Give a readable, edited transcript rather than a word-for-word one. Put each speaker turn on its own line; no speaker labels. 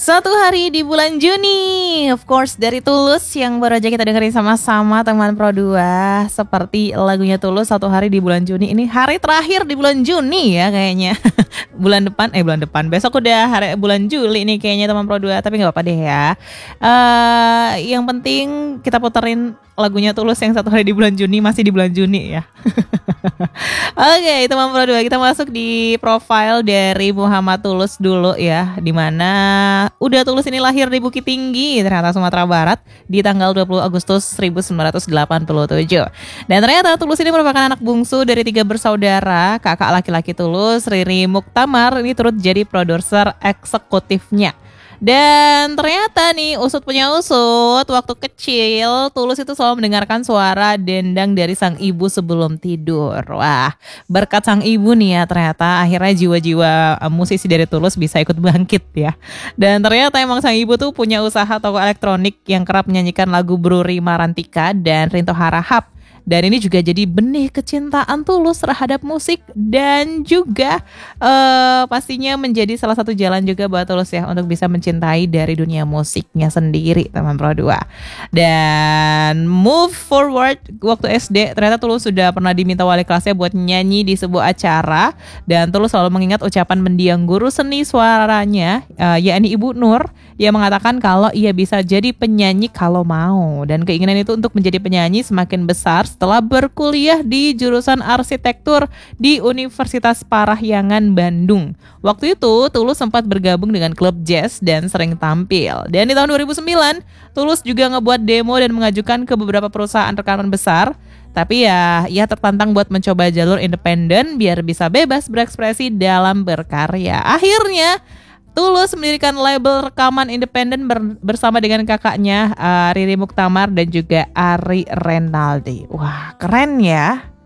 Satu hari di bulan Juni, of course dari Tulus yang baru aja kita dengerin sama-sama teman Pro 2. Seperti lagunya Tulus, Satu Hari di Bulan Juni. Ini hari terakhir di bulan Juni ya kayaknya. bulan depan, besok udah hari bulan Juli nih kayaknya teman Pro 2. Tapi gak apa-apa deh ya. Yang penting kita puterin lagunya Tulus yang Satu Hari di bulan Juni, masih di bulan Juni ya. Oke, teman Pro 2, kita masuk di profile dari Muhammad Tulus dulu ya, dimana udah Tulus ini lahir di Bukit Tinggi, ternyata Sumatera Barat, di tanggal 20 Agustus 1987. Dan ternyata Tulus ini merupakan anak bungsu dari 3 bersaudara. Kakak laki-laki Tulus, Riri Muktamar, ini turut jadi produser eksekutifnya. Dan ternyata nih usut punya usut, waktu kecil Tulus itu selalu mendengarkan suara dendang dari sang ibu sebelum tidur. Wah, berkat sang ibu nih ya, ternyata akhirnya jiwa-jiwa musisi dari Tulus bisa ikut bangkit ya. Dan ternyata emang sang ibu tuh punya usaha toko elektronik yang kerap menyanyikan lagu Bruri Marantika dan Rinto Harahap. Dan ini juga jadi benih kecintaan Tulus terhadap musik dan juga pastinya menjadi salah satu jalan juga buat Tulus ya untuk bisa mencintai dari dunia musiknya sendiri teman Pro 2. Dan move forward, waktu SD ternyata Tulus sudah pernah diminta wali kelasnya buat nyanyi di sebuah acara. Dan Tulus selalu mengingat ucapan mendiang guru seni suaranya, yakni Ibu Nur, yang mengatakan kalau ia bisa jadi penyanyi kalau mau. Dan keinginan itu untuk menjadi penyanyi semakin besar setelah berkuliah di jurusan arsitektur di Universitas Parahyangan, Bandung. Waktu itu Tulus sempat bergabung dengan klub jazz dan sering tampil. Dan di tahun 2009 Tulus juga ngebuat demo dan mengajukan ke beberapa perusahaan rekaman besar. Tapi ya, ia tertantang buat mencoba jalur independen biar bisa bebas berekspresi dalam berkarya. Akhirnya Tulus mendirikan label rekaman independen bersama dengan kakaknya Riri Muktamar dan juga Ari Renaldi. Wah, keren ya.